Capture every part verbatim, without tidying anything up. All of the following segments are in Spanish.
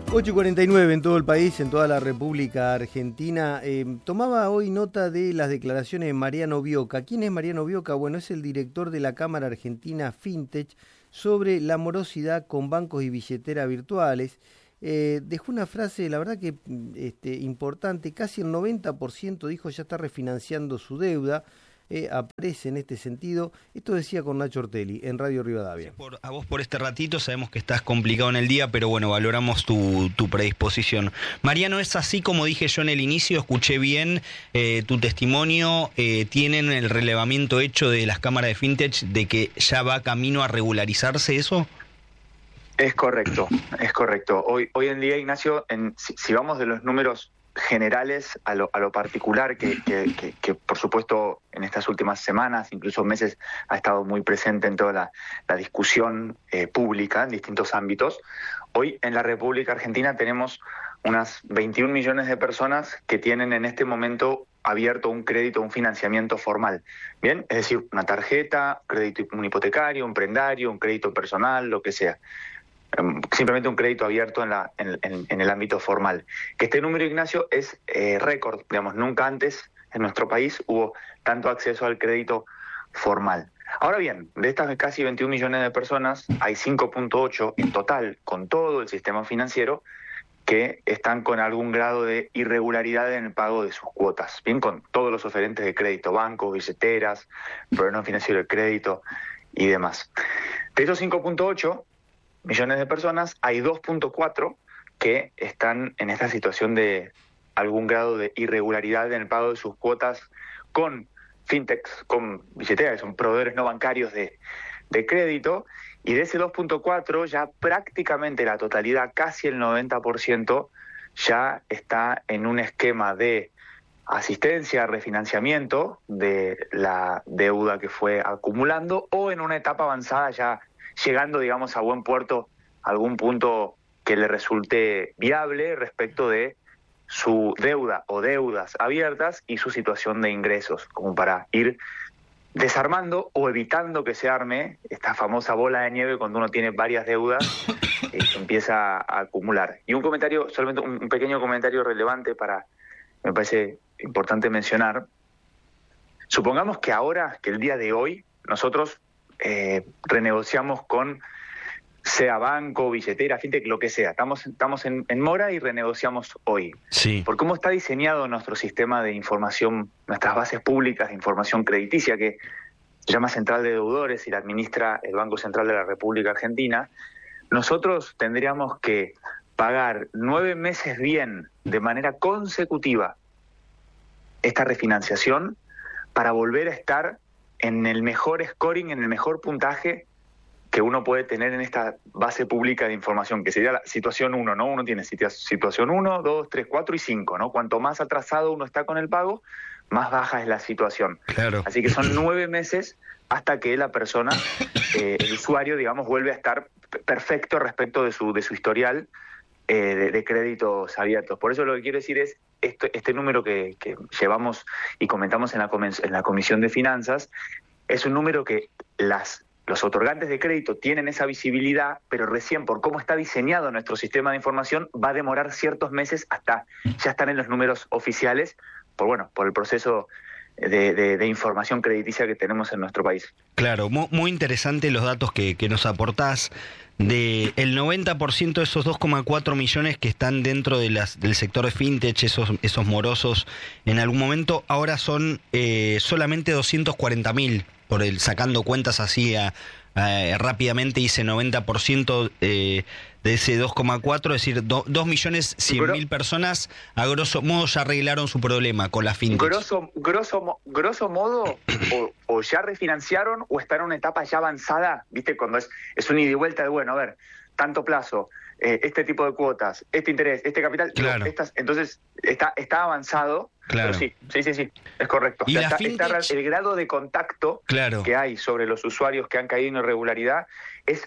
ocho y cuarenta y nueve en todo el país, en toda la República Argentina. Eh, tomaba hoy nota de las declaraciones de Mariano Bioca. ¿Quién es Mariano Bioca? Bueno, es el director de la Cámara Argentina Fintech sobre la morosidad con bancos y billeteras virtuales. Eh, dejó una frase, la verdad que este, importante, casi el noventa por ciento dijo ya está refinanciando su deuda. Eh, aparece en este sentido. Esto decía con Nacho Ortelli en Radio Rivadavia. Por, a vos por este ratito, sabemos que estás complicado en el día, pero bueno, valoramos tu, tu predisposición. Mariano, es así como dije yo en el inicio, escuché bien eh, tu testimonio, eh, tienen el relevamiento hecho de las cámaras de fintech de que ya va camino a regularizarse eso. Es correcto, es correcto. Hoy, hoy en día, Ignacio, en, si, si vamos de los números generales a lo, a lo particular, que, que, que, que por supuesto en estas últimas semanas, incluso meses, ha estado muy presente en toda la, la discusión eh, pública en distintos ámbitos. Hoy en la República Argentina tenemos unas veintiún millones de personas que tienen en este momento abierto un crédito, un financiamiento formal. Bien, es decir, una tarjeta, crédito, un hipotecario, un prendario, un crédito personal, lo que sea. Simplemente un crédito abierto en, la, en, en, en el ámbito formal. Que este número, Ignacio, es eh, récord. Digamos, nunca antes en nuestro país hubo tanto acceso al crédito formal. Ahora bien, de estas casi veintiún millones de personas, hay cinco punto ocho en total, con todo el sistema financiero, que están con algún grado de irregularidad en el pago de sus cuotas. Bien, con todos los oferentes de crédito, bancos, billeteras, programa financiero de crédito y demás. De esos cinco punto ocho millones de personas, hay dos punto cuatro que están en esta situación de algún grado de irregularidad en el pago de sus cuotas con fintechs, con billeteras, que son proveedores no bancarios de, de crédito, y de ese dos punto cuatro ya prácticamente la totalidad, casi el noventa por ciento, ya está en un esquema de asistencia, refinanciamiento de la deuda que fue acumulando, o en una etapa avanzada ya llegando, digamos, a buen puerto, a algún punto que le resulte viable respecto de su deuda o deudas abiertas y su situación de ingresos, como para ir desarmando o evitando que se arme esta famosa bola de nieve cuando uno tiene varias deudas y se empieza a acumular. Y un comentario, solamente un pequeño comentario relevante para, me parece importante mencionar. Supongamos que ahora, que el día de hoy, nosotros Eh, renegociamos con sea banco, billetera, fintech, lo que sea. Estamos, estamos en, en mora y renegociamos hoy. Sí. Por cómo está diseñado nuestro sistema de información, nuestras bases públicas de información crediticia, que se llama Central de Deudores y la administra el Banco Central de la República Argentina, nosotros tendríamos que pagar nueve meses bien, de manera consecutiva, esta refinanciación para volver a estar en el mejor scoring, en el mejor puntaje que uno puede tener en esta base pública de información, que sería la situación uno, ¿no? Uno tiene situación uno, dos, tres, cuatro y cinco, ¿no? Cuanto más atrasado uno está con el pago, más baja es la situación. Claro. Así que son nueve meses hasta que la persona, eh, el usuario, digamos, vuelve a estar perfecto respecto de su, de su historial eh, de, de créditos abiertos. Por eso lo que quiero decir es, Este, este número que, que llevamos y comentamos en la, en la Comisión de Finanzas es un número que las, los otorgantes de crédito tienen esa visibilidad, pero recién por cómo está diseñado nuestro sistema de información va a demorar ciertos meses hasta ya estar en los números oficiales, por bueno, por el proceso de, de, de información crediticia que tenemos en nuestro país. Claro, muy, muy interesante los datos que, que nos aportás. De el noventa por ciento de esos dos coma cuatro millones que están dentro de las, del sector de fintech, esos, esos morosos en algún momento, ahora son eh, solamente doscientos cuarenta mil, por el sacando cuentas así a, a, rápidamente hice noventa por ciento eh, de ese dos coma cuatro, es decir, do, dos millones cien mil personas a grosso modo ya arreglaron su problema con la fintech. Grosso, grosso, grosso modo, o, o ya refinanciaron o están en una etapa ya avanzada, ¿viste? Cuando es, es un ida y vuelta de, bueno, a ver, tanto plazo, eh, este tipo de cuotas, este interés, este capital, claro. no, estas, entonces está, está avanzado, claro. Pero sí, sí, sí, sí, es correcto. ¿Y o sea, la está, fintech? está el grado de contacto claro. que hay sobre los usuarios que han caído en irregularidad es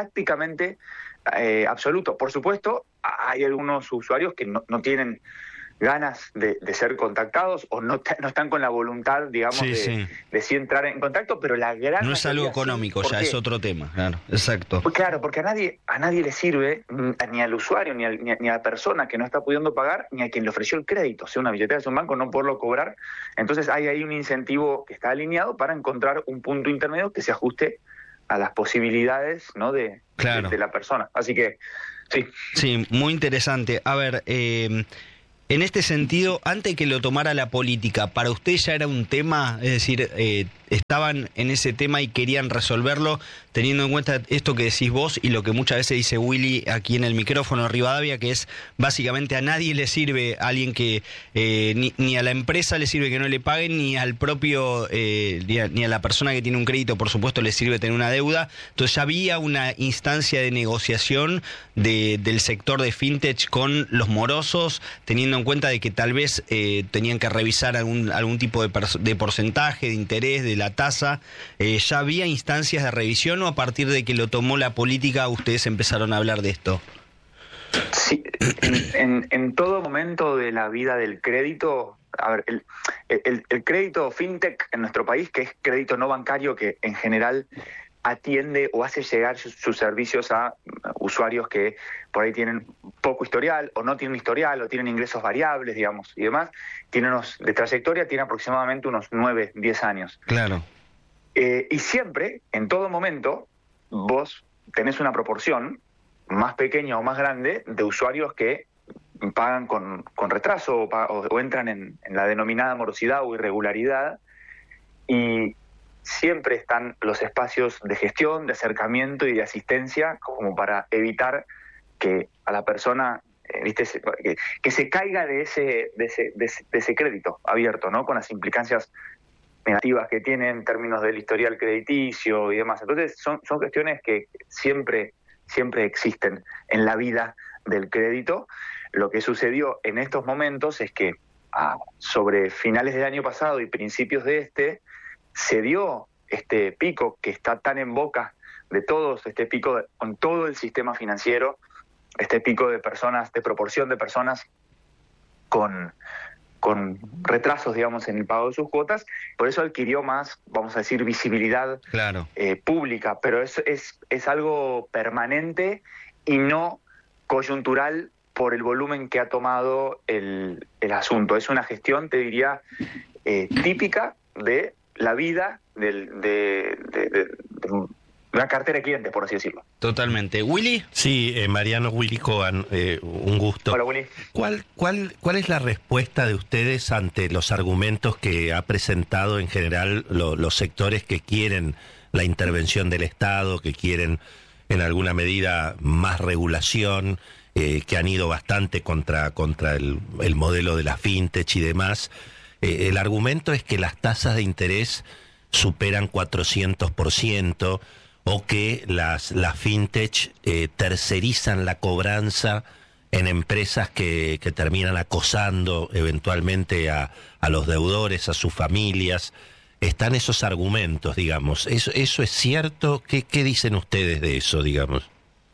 prácticamente eh, absoluto. Por supuesto, hay algunos usuarios que no, no tienen ganas de, de ser contactados o no, no están con la voluntad, digamos, sí, de, sí. de sí entrar en contacto, pero la gran no es algo económico, sí, ya es otro tema, claro, exacto. Pues claro, porque a nadie a nadie le sirve, ni al usuario, ni, al, ni, a, ni a la persona que no está pudiendo pagar, ni a quien le ofreció el crédito, sea una billetera, sea un banco, no poderlo cobrar. Entonces hay ahí un incentivo que está alineado para encontrar un punto intermedio que se ajuste a las posibilidades, ¿no?, de, claro. de, de la persona. Así que, sí. Sí, muy interesante. A ver, eh, en este sentido, antes que lo tomara la política, ¿para usted ya era un tema? Es decir, eh, estaban en ese tema y querían resolverlo, teniendo en cuenta esto que decís vos y lo que muchas veces dice Willy aquí en el micrófono de Rivadavia, que es básicamente a nadie le sirve a alguien que, eh, ni, ni a la empresa le sirve que no le paguen, ni al propio, eh, ni, a, ni a la persona que tiene un crédito, por supuesto, le sirve tener una deuda. Entonces ya había una instancia de negociación de, del sector de fintech con los morosos, teniendo en cuenta de que tal vez eh, tenían que revisar algún, algún tipo de, de porcentaje, de interés, de la tasa. Eh, ¿Ya había instancias de revisión o a partir de que lo tomó la política ustedes empezaron a hablar de esto? Sí, en, en, en todo momento de la vida del crédito, a ver, el, el, el crédito fintech en nuestro país, que es crédito no bancario, que en general atiende o hace llegar sus, sus servicios a usuarios que por ahí tienen poco historial o no tienen historial o tienen ingresos variables, digamos, y demás, tiene unos de trayectoria, tiene aproximadamente unos nueve, diez años. Claro. Eh, y siempre, en todo momento, vos tenés una proporción más pequeña o más grande de usuarios que pagan con, con retraso o, o, o entran en, en la denominada morosidad o irregularidad, y siempre están los espacios de gestión, de acercamiento y de asistencia como para evitar que a la persona, eh, viste, se, que, que se caiga de ese, de ese, de ese, de ese crédito abierto, ¿no?, con las implicancias negativas que tiene en términos del historial crediticio y demás. Entonces son, son cuestiones que siempre, siempre existen en la vida del crédito. Lo que sucedió en estos momentos es que ah, sobre finales del año pasado y principios de este, se dio este pico que está tan en boca de todos, este pico de, con todo el sistema financiero, este pico de personas, de proporción de personas con, con retrasos, digamos, en el pago de sus cuotas. Por eso adquirió más, vamos a decir, visibilidad claro. eh, pública, pero es, es, es algo permanente y no coyuntural por el volumen que ha tomado el, el asunto. Es una gestión, te diría, eh, típica de la vida del, de, de, de, de una cartera de clientes, por así decirlo. Totalmente. ¿Willy? Sí, eh, Mariano, Willy Cohen, eh, un gusto. Hola, Willy. ¿Cuál, cuál, ¿Cuál es la respuesta de ustedes ante los argumentos que ha presentado en general lo, los sectores que quieren la intervención del Estado, que quieren en alguna medida más regulación, eh, que han ido bastante contra, contra el, el modelo de la fintech y demás? Eh, el argumento es que las tasas de interés superan cuatrocientos por ciento o que las, las fintech eh, tercerizan la cobranza en empresas que, que terminan acosando eventualmente a, a los deudores, a sus familias. Están esos argumentos, digamos. ¿Eso, eso es cierto? ¿Qué, qué dicen ustedes de eso, digamos?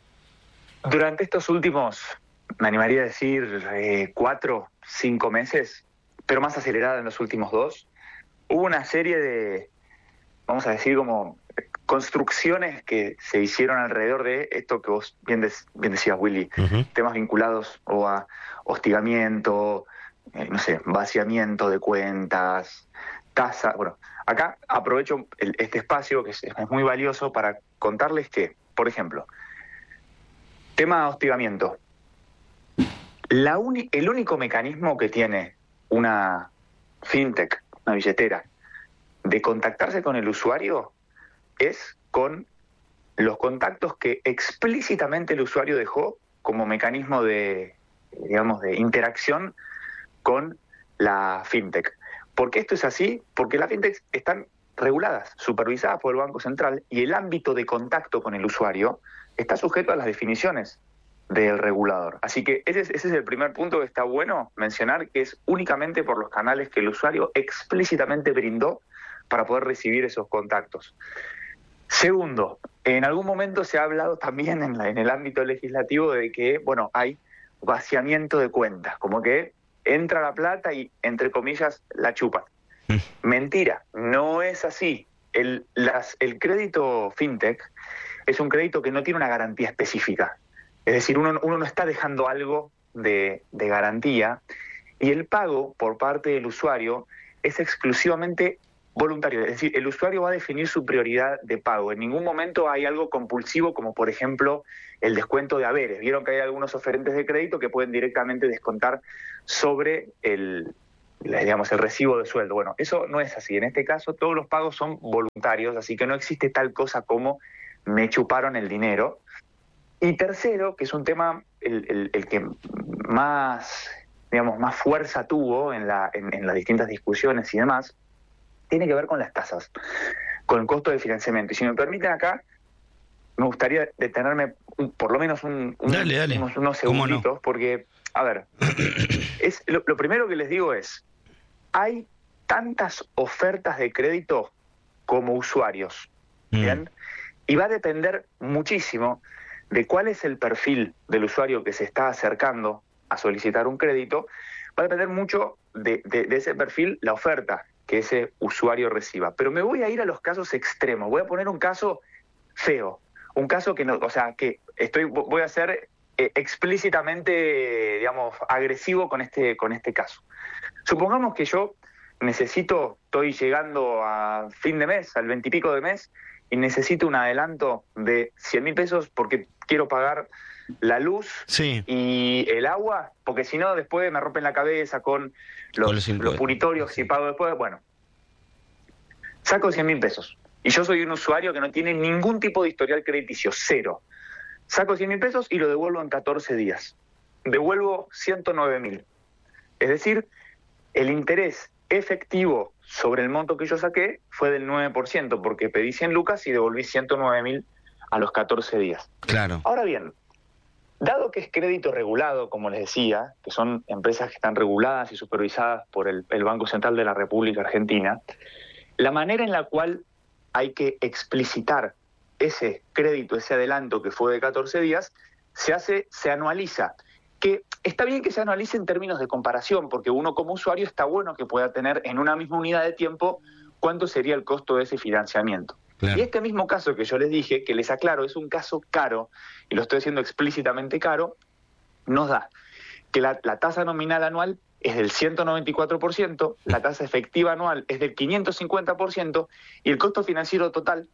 Durante estos últimos, me animaría a decir, eh, cuatro, cinco meses, pero más acelerada en los últimos dos, hubo una serie de, vamos a decir, como construcciones que se hicieron alrededor de esto que vos bien, des, bien decías, Willy, uh-huh. temas vinculados o a hostigamiento, eh, no sé, vaciamiento de cuentas, tasa. Bueno, acá aprovecho el, este espacio que es, es muy valioso para contarles que, por ejemplo, tema hostigamiento. La uni, el único mecanismo que tiene una fintech, una billetera, de contactarse con el usuario es con los contactos que explícitamente el usuario dejó como mecanismo de, digamos, de interacción con la fintech. ¿Por qué esto es así? Porque las fintechs están reguladas, supervisadas por el Banco Central, y el ámbito de contacto con el usuario está sujeto a las definiciones del regulador. Así que ese es, ese es el primer punto que está bueno mencionar, que es únicamente por los canales que el usuario explícitamente brindó para poder recibir esos contactos. Segundo, en algún momento se ha hablado también en, la, en el ámbito legislativo de que, bueno, hay vaciamiento de cuentas, como que entra la plata y, entre comillas, la chupan. Mm. Mentira, no es así. El, las, el crédito fintech es un crédito que no tiene una garantía específica. Es decir, uno, uno no está dejando algo de, de garantía, y el pago por parte del usuario es exclusivamente voluntario. Es decir, el usuario va a definir su prioridad de pago. En ningún momento hay algo compulsivo, como por ejemplo el descuento de haberes. Vieron que hay algunos oferentes de crédito que pueden directamente descontar sobre el, digamos, el recibo de sueldo. Bueno, eso no es así. En este caso todos los pagos son voluntarios, así que no existe tal cosa como me chuparon el dinero. Y tercero, que es un tema el, el, el que más, digamos, más fuerza tuvo en, la, en, en las distintas discusiones y demás, tiene que ver con las tasas, con el costo de financiamiento. Y si me permiten acá, me gustaría detenerme un, por lo menos un, un, dale, dale. unos, unos segunditos, no? porque, a ver, es lo, lo primero que les digo es, hay tantas ofertas de crédito como usuarios, ¿bien? Mm. Y va a depender muchísimo de cuál es el perfil del usuario que se está acercando a solicitar un crédito. Va a depender mucho de, de, de ese perfil, la oferta que ese usuario reciba. Pero me voy a ir a los casos extremos. Voy a poner un caso feo, un caso que no, o sea, que estoy, voy a ser eh, explícitamente, digamos, agresivo con este, con este caso. Supongamos que yo necesito, estoy llegando a fin de mes, al veintipico de mes, y necesito un adelanto de cien mil pesos porque quiero pagar la luz sí. y el agua, porque si no después me rompen la cabeza con los, con los, los punitorios sí. y pago después. Bueno, saco cien mil pesos y yo soy un usuario que no tiene ningún tipo de historial crediticio, cero. Saco cien mil pesos y lo devuelvo en catorce días. Devuelvo ciento nueve mil. Es decir, el interés efectivo sobre el monto que yo saqué fue del nueve por ciento, porque pedí cien lucas y devolví ciento nueve mil a los catorce días. Claro. Ahora bien, dado que es crédito regulado, como les decía, que son empresas que están reguladas y supervisadas por el, el Banco Central de la República Argentina, la manera en la cual hay que explicitar ese crédito, ese adelanto que fue de catorce días, se hace, se anualiza. Que está bien que se anualice en términos de comparación, porque uno como usuario está bueno que pueda tener en una misma unidad de tiempo cuánto sería el costo de ese financiamiento. Claro. Y este mismo caso que yo les dije, que les aclaro, es un caso caro, y lo estoy haciendo explícitamente caro, nos da que la, la tasa nominal anual es del ciento noventa y cuatro por ciento, la tasa efectiva anual es del quinientos cincuenta por ciento y el costo financiero total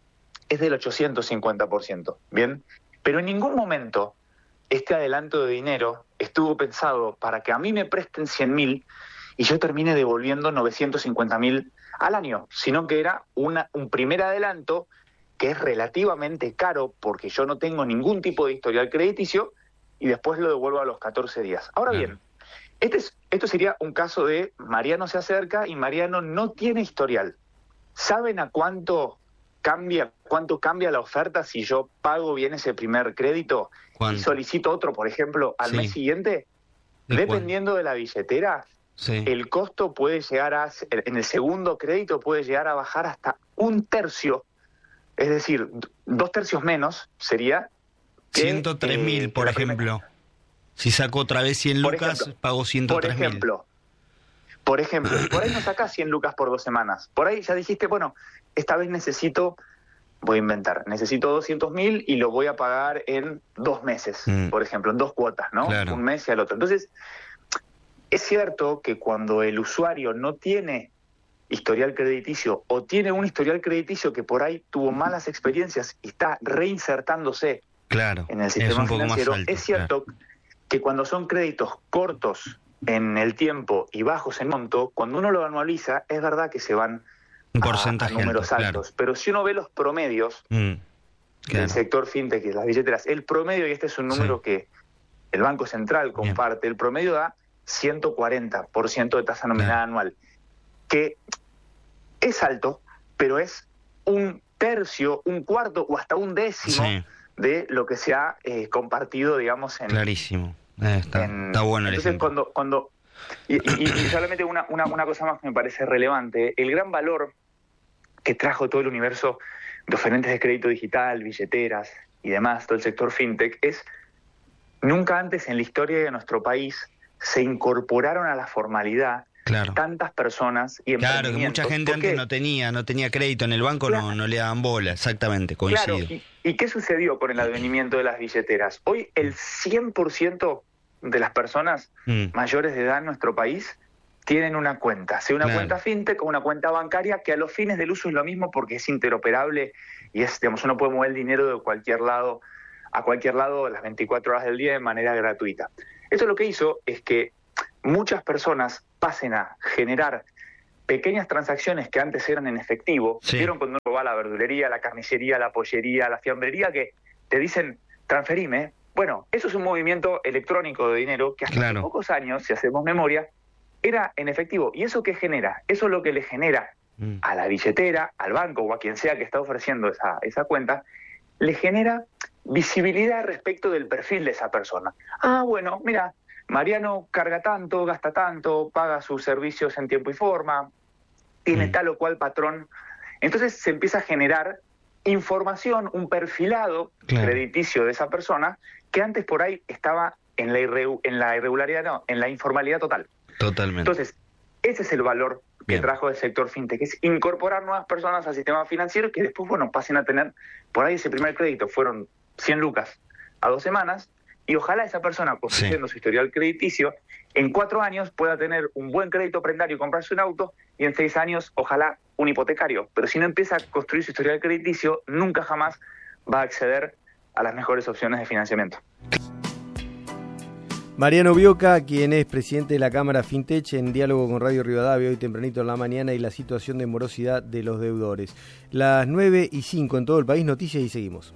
es del ochocientos cincuenta por ciento. ¿Bien? Pero en ningún momento este adelanto de dinero estuvo pensado para que a mí me presten cien mil y yo termine devolviendo novecientos cincuenta mil al año, sino que era una, un primer adelanto que es relativamente caro porque yo no tengo ningún tipo de historial crediticio y después lo devuelvo a los catorce días. Ahora claro. bien, este es, esto sería un caso de Mariano se acerca y Mariano no tiene historial. ¿Saben a cuánto cambia, cuánto cambia la oferta si yo pago bien ese primer crédito ¿Cuánto? y solicito otro, por ejemplo, al sí. mes siguiente? ¿De Dependiendo cuánto? de la billetera, sí. el costo puede llegar a, en el segundo crédito puede llegar a bajar hasta un tercio, es decir, dos tercios menos sería... ciento tres mil, eh, por ejemplo. Primera. Si saco otra vez cien lucas, ejemplo, pago ciento tres mil. Por ejemplo, por ejemplo, por ahí no sacás cien lucas por dos semanas. Por ahí ya dijiste, bueno, esta vez necesito, voy a inventar, necesito doscientos mil y lo voy a pagar en dos meses, mm. por ejemplo, en dos cuotas, ¿no? Claro. Un mes y al otro. Entonces, es cierto que cuando el usuario no tiene historial crediticio o tiene un historial crediticio que por ahí tuvo malas experiencias y está reinsertándose claro, en el sistema es financiero, alto, es cierto claro. que cuando son créditos cortos en el tiempo y bajos en monto, cuando uno lo anualiza, es verdad que se van un porcentaje a, a números alto, altos. Claro. Pero si uno ve los promedios mm, claro. del sector fintech y las billeteras, el promedio, y este es un número sí. que el Banco Central comparte, Bien. el promedio da ciento cuarenta por ciento de tasa nominal claro. anual, que es alto, pero es un tercio, un cuarto o hasta un décimo sí. de lo que se ha eh, compartido, digamos, en... Clarísimo. Eh, está, en, está bueno el entonces ejemplo. cuando cuando y, y, y solamente una, una una cosa más que me parece relevante, el gran valor que trajo todo el universo de oferentes de crédito digital, billeteras y demás, todo el sector fintech, es nunca antes en la historia de nuestro país se incorporaron a la formalidad Claro. tantas personas y Claro, que mucha gente antes no tenía, no tenía crédito en el banco, claro. no, no le daban bola, exactamente, coincido. Claro, ¿y, ¿y qué sucedió con el advenimiento de las billeteras? Hoy el cien por ciento de las personas mm. mayores de edad en nuestro país tienen una cuenta, sea una claro. cuenta fintech o una cuenta bancaria, que a los fines del uso es lo mismo porque es interoperable y es, digamos, uno puede mover el dinero de cualquier lado a cualquier lado las veinticuatro horas del día de manera gratuita. Esto lo que hizo es que muchas personas pasen a generar pequeñas transacciones que antes eran en efectivo. Sí. ¿Vieron cuando uno va a la verdulería, la carnicería, la pollería, la fiambrería, que te dicen, transferime? Bueno, eso es un movimiento electrónico de dinero que hasta claro. hace pocos años, si hacemos memoria, era en efectivo. ¿Y eso qué genera? Eso es lo que le genera mm. a la billetera, al banco o a quien sea que está ofreciendo esa, esa cuenta, le genera visibilidad respecto del perfil de esa persona. Ah, bueno, mira, Mariano carga tanto, gasta tanto, paga sus servicios en tiempo y forma, tiene mm. tal o cual patrón. Entonces se empieza a generar información, un perfilado claro. crediticio de esa persona que antes por ahí estaba en la, irre- en la irregularidad, no, en la informalidad total. Totalmente. Entonces, ese es el valor que Bien. trajo el sector fintech, que es incorporar nuevas personas al sistema financiero que después, bueno, pasen a tener, por ahí ese primer crédito fueron cien lucas a dos semanas, y ojalá esa persona, construyendo sí. su historial crediticio, en cuatro años pueda tener un buen crédito prendario y comprarse un auto, y en seis años, ojalá, un hipotecario. Pero si no empieza a construir su historial crediticio, nunca jamás va a acceder a las mejores opciones de financiamiento. Mariano Bioca, quien es presidente de la Cámara Fintech, en diálogo con Radio Rivadavia hoy tempranito en la mañana, y la situación de morosidad de los deudores. Las nueve y cinco en todo el país, noticias y seguimos.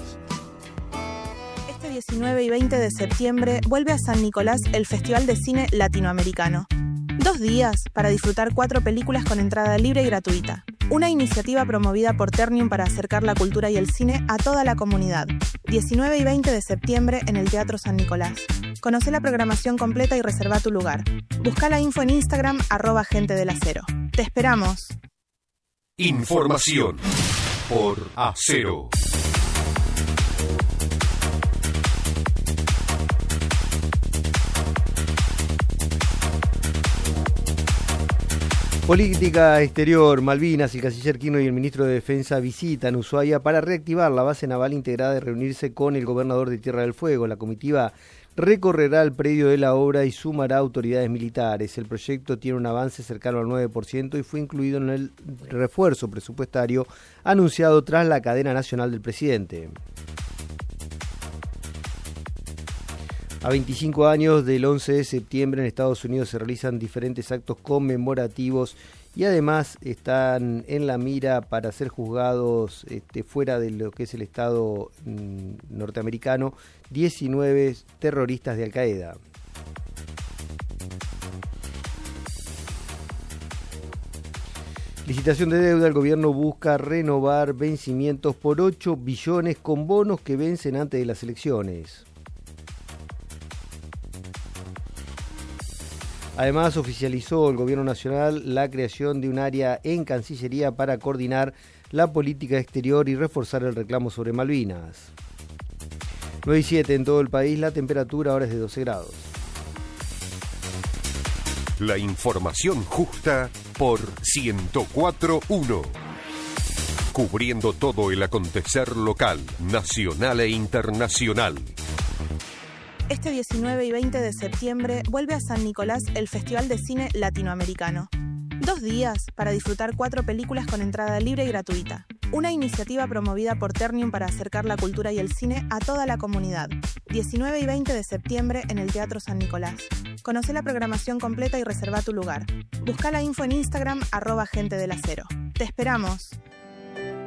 Este diecinueve y veinte de septiembre vuelve a San Nicolás el Festival de Cine Latinoamericano. Dos días para disfrutar cuatro películas con entrada libre y gratuita. Una iniciativa promovida por Ternium para acercar la cultura y el cine a toda la comunidad. diecinueve y veinte de septiembre en el Teatro San Nicolás. Conoce la programación completa y reserva tu lugar. Busca la info en Instagram, arroba gente del acero. ¡Te esperamos! Información por Acero. Política exterior, Malvinas, el canciller Kirchner y el ministro de Defensa visitan Ushuaia para reactivar la base naval integrada y reunirse con el gobernador de Tierra del Fuego. La comitiva recorrerá el predio de la obra y sumará autoridades militares. El proyecto tiene un avance cercano al nueve por ciento y fue incluido en el refuerzo presupuestario anunciado tras la cadena nacional del presidente. A veinticinco años del once de septiembre en Estados Unidos se realizan diferentes actos conmemorativos y además están en la mira para ser juzgados este, fuera de lo que es el Estado mm, norteamericano, diecinueve terroristas de Al Qaeda. Licitación de deuda, el gobierno busca renovar vencimientos por ocho billones con bonos que vencen antes de las elecciones. Además, oficializó el Gobierno Nacional la creación de un área en Cancillería para coordinar la política exterior y reforzar el reclamo sobre Malvinas. nueve y siete en todo el país, la temperatura ahora es de doce grados. La información justa por ciento cuatro punto uno. Cubriendo todo el acontecer local, nacional e internacional. Este diecinueve y veinte de septiembre vuelve a San Nicolás el Festival de Cine Latinoamericano. Dos días para disfrutar cuatro películas con entrada libre y gratuita. Una iniciativa promovida por Ternium para acercar la cultura y el cine a toda la comunidad. diecinueve y veinte de septiembre en el Teatro San Nicolás. Conoce la programación completa y reserva tu lugar. Busca la info en Instagram, arroba gente del acero. ¡Te esperamos!